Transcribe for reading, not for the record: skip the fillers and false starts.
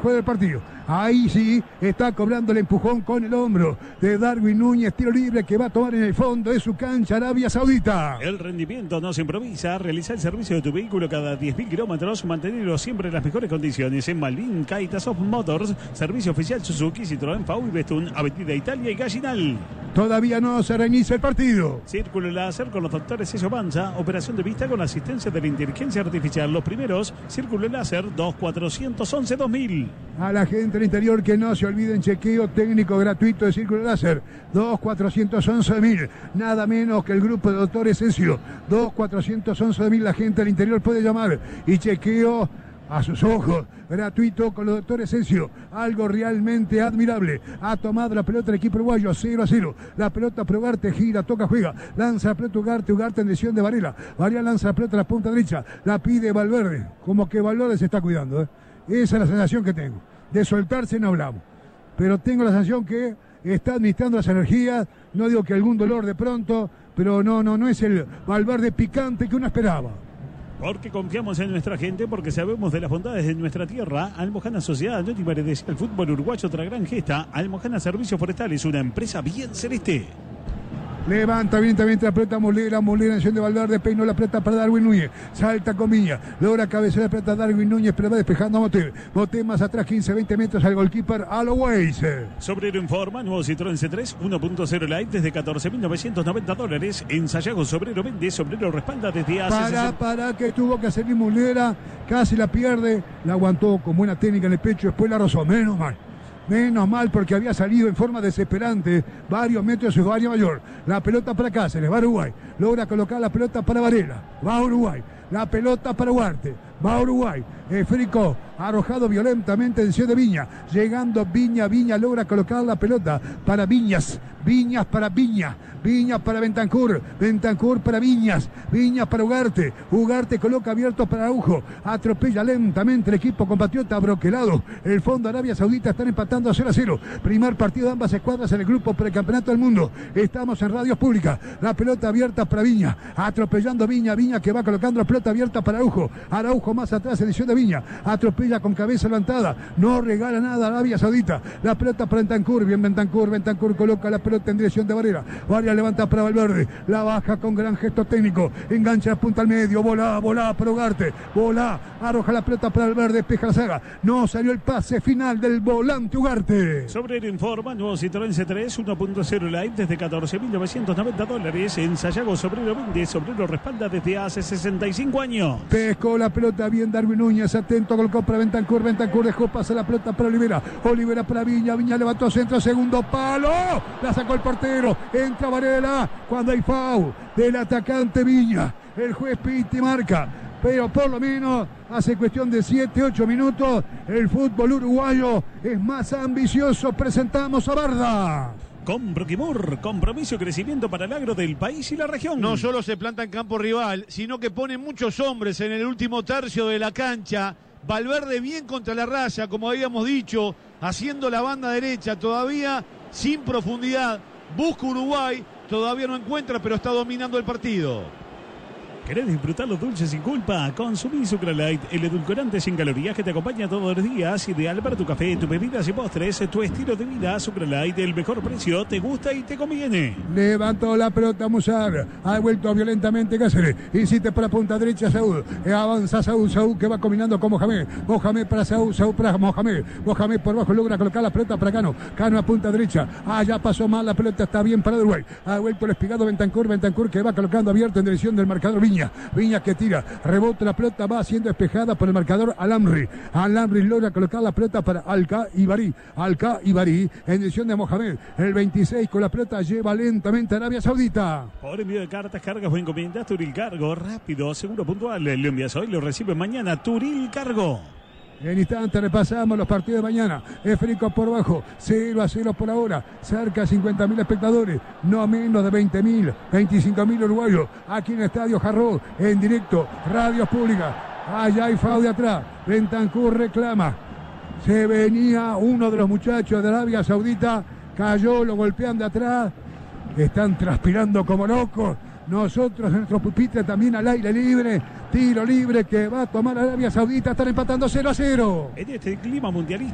juega el partido. Ahí sí, está cobrando el empujón con el hombro de Darwin Núñez, tiro libre que va a tomar en el fondo de su cancha Arabia Saudita. El rendimiento no se improvisa, realiza el servicio de tu vehículo cada 10.000 kilómetros, mantenerlo siempre en las mejores condiciones. En Malvin, Kaitasov Motors, servicio oficial Suzuki, Citroën, FAU y Bestún, Avenida Italia y Gallinal. Todavía no se reinicia el partido. Círculo láser con los doctores Cesio Panza, operación de vista con asistencia de la inteligencia artificial. Los primeros, Círculo láser 2411-2000. A la gente del interior que no se olviden, chequeo técnico gratuito de Círculo Láser 2411.000, nada menos que el grupo de doctores Cesio 2411.000. La gente del interior puede llamar y chequeo a sus ojos, gratuito con los doctores Cesio, algo realmente admirable. Ha tomado la pelota el equipo uruguayo, 0-0, la pelota para Ugarte, gira, toca, juega, lanza la pelota Ugarte en dirección de Varela, Varela lanza la pelota a la punta derecha, la pide Valverde, como que Valverde se está cuidando, Esa es la sensación que tengo, de soltarse no hablamos, pero tengo la sensación que está administrando las energías, no digo que algún dolor de pronto, pero no es el Valverde picante que uno esperaba. Porque confiamos en nuestra gente, porque sabemos de las bondades de nuestra tierra. Almojana Sociedad Anónima heredecía el fútbol uruguayo otra gran gesta. Almojana Servicios Forestales, una empresa bien celeste. Levanta evidentemente la pelota Molera en acción de Valverde, peinó la pelota para Darwin Núñez, salta con Viña, logra cabecear la pelota Darwin Núñez, pero va despejando a Moté más atrás 15-20 metros al goalkeeper Aloways. Sobrero informa, nuevo Citroën C3 1.0 Light desde $14.990. En Sayago Sobrero vende, Sobrero respalda desde hace... Para que tuvo que hacer Molera, casi la pierde, la aguantó con buena técnica en el pecho, después la rozó, menos mal porque había salido en forma desesperante varios metros de su área mayor. La pelota para Cáceres, va a Uruguay, logra colocar la pelota para Varela, va a Uruguay, la pelota para Ugarte, va a Uruguay, Frico arrojado violentamente en dirección de Viña, llegando Viña logra colocar la pelota para Viñas para Viña para Bentancur para Viñas para Ugarte coloca abierto para Araujo, atropella lentamente el equipo compatriota broquelado. El fondo Arabia Saudita están empatando a 0-0. Primer partido de ambas escuadras en el grupo precampeonato del mundo. Estamos en Radio Pública. La pelota abierta para Viña, atropellando Viña que va colocando la pelota abierta para Araujo más atrás en edición de Viña, atropella con cabeza levantada, no regala nada a Arabia Saudita. La pelota para Bentancur, bien Bentancur coloca la pelota en dirección de Varela levanta para Valverde, la baja con gran gesto técnico, engancha la punta al medio, volá para Ugarte, arroja la pelota para Valverde, despeja la saga, no salió el pase final del volante Ugarte. Sobrero informa, nuevo Citroën C3 1.0 Light desde $14.990. En Sayago Sobrero vende, Sobrero respalda desde hace 65 años. Pescó la pelota bien Darwin Núñez, atento, colocó para Bentancur dejó pasar la pelota para Olivera para Viña levantó centro, segundo palo, la sacó el portero, entra Varela, cuando hay foul del atacante Viña, el juez Pitti marca, pero por lo menos hace cuestión de 7-8 minutos el fútbol uruguayo es más ambicioso. Presentamos a Barda. Con Broquimur, compromiso y crecimiento para el agro del país y la región. No solo se planta en campo rival, sino que pone muchos hombres en el último tercio de la cancha. Valverde bien contra la raya, como habíamos dicho, haciendo la banda derecha, todavía sin profundidad. Busca Uruguay, todavía no encuentra, pero está dominando el partido. ¿Querés disfrutar los dulces sin culpa? Consumí Sucralite, el edulcorante sin calorías que te acompaña todos los días, ideal para tu café, tus bebidas y postres, tu estilo de vida. Sucralite, el mejor precio, te gusta y te conviene. Levantó la pelota Musar, ha vuelto violentamente Cáceres, insiste para punta derecha Saúl, avanza Saúl que va combinando con Mohamed para Saúl para Mohamed por abajo logra colocar la pelota para Cano a punta derecha, ya pasó mal la pelota, está bien para Uruguay, ha vuelto el espigado Bentancur que va colocando abierto en dirección del marcador Viña que tira, rebota la pelota, va siendo despejada por el marcador Alamri logra colocar la pelota para Alca Ibarí en dirección de Mohamed, el 26 con la pelota lleva lentamente a Arabia Saudita. Por envío de cartas, cargas o encomiendas, Turil Cargo, rápido, seguro, puntual, lo envías hoy, lo recibe mañana, Turil Cargo. En instante repasamos los partidos de mañana. Frico por bajo, 0-0 por ahora. Cerca de 50.000 espectadores, no menos de 20.000, 25.000 uruguayos. Aquí en el Estadio Jarró, en directo, Radio Pública. Allá hay foul de atrás. Bentancur reclama. Se venía uno de los muchachos de Arabia Saudita, cayó, lo golpean de atrás. Están transpirando como locos. Nosotros en nuestro pupitre también al aire libre. Tiro libre que va a tomar Arabia Saudita. Están empatando 0-0. En este clima mundialista.